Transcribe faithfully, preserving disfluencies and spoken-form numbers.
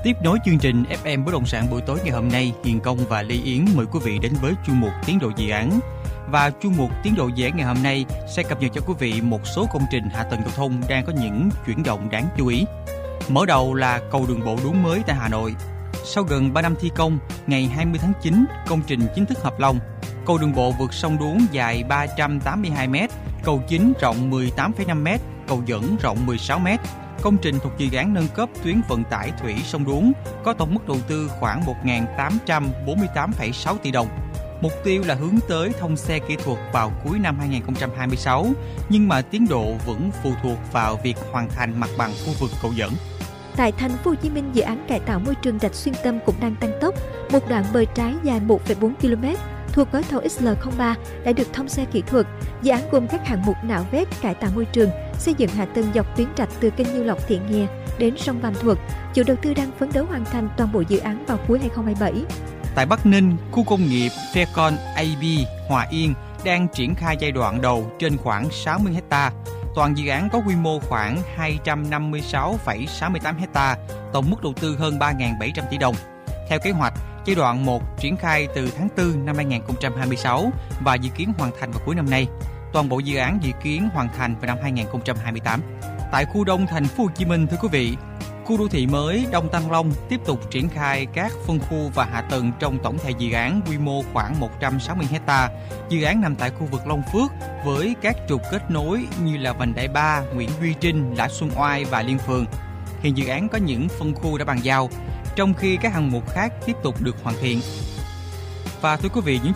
Tiếp nối chương trình ép em Bất động sản buổi tối ngày hôm nay, Hiền Công và Lê Yến mời quý vị đến với chuyên mục Tiến độ dự án. Và chuyên mục Tiến độ dự án ngày hôm nay sẽ cập nhật cho quý vị một số công trình hạ tầng giao thông đang có những chuyển động đáng chú ý. Mở đầu là cầu đường bộ Đuống mới tại Hà Nội. Sau gần ba năm thi công, ngày hai mươi tháng chín, công trình chính thức hợp long. Cầu đường bộ vượt sông Đuống dài ba trăm tám mươi hai mét, cầu chính rộng mười tám phẩy năm mét, cầu dẫn rộng mười sáu mét. Công trình thuộc dự án nâng cấp tuyến vận tải thủy sông Đuống có tổng mức đầu tư khoảng một nghìn tám trăm bốn mươi tám phẩy sáu tỷ đồng. Mục tiêu là hướng tới thông xe kỹ thuật vào cuối năm hai nghìn không trăm hai mươi sáu, nhưng mà tiến độ vẫn phụ thuộc vào việc hoàn thành mặt bằng khu vực cầu dẫn. Tại thành phố Hồ Chí Minh, dự án cải tạo môi trường rạch Xuyên Tâm cũng đang tăng tốc. Một đoạn bờ trái dài một phẩy bốn ki lô mét thuộc gói thầu X L không ba đã được thông xe kỹ thuật. Dự án gồm các hạng mục nạo vét, cải tạo môi trường, xây dựng hạ tầng dọc tuyến rạch từ kênh Nhiêu Lộc Thị Nghè đến sông Vàm Thuật. Chủ đầu tư đang phấn đấu hoàn thành toàn bộ dự án vào cuối hai nghìn không trăm hai mươi bảy. Tại Bắc Ninh, khu công nghiệp Faircon a bê Hòa Yên đang triển khai giai đoạn đầu trên khoảng sáu mươi héc ta. Toàn dự án có quy mô khoảng hai trăm năm mươi sáu phẩy sáu mươi tám héc ta, tổng mức đầu tư hơn ba nghìn bảy trăm tỷ đồng. Theo kế hoạch, giai đoạn một triển khai từ tháng tư năm hai nghìn không trăm hai mươi sáu và dự kiến hoàn thành vào cuối năm nay. Toàn bộ dự án dự kiến hoàn thành vào năm hai nghìn không trăm hai mươi tám. Tại khu Đông thành phố Hồ Chí Minh, thưa quý vị, khu đô thị mới Đông Tăng Long tiếp tục triển khai các phân khu và hạ tầng trong tổng thể dự án quy mô khoảng một trăm sáu mươi héc ta. Dự án nằm tại khu vực Long Phước với các trục kết nối như là vành đai ba, Nguyễn Duy Trinh, Lã Xuân Oai và Liên Phường. Hiện dự án có những phân khu đã bàn giao, trong khi các hạng mục khác tiếp tục được hoàn thiện. Và thưa quý vị, những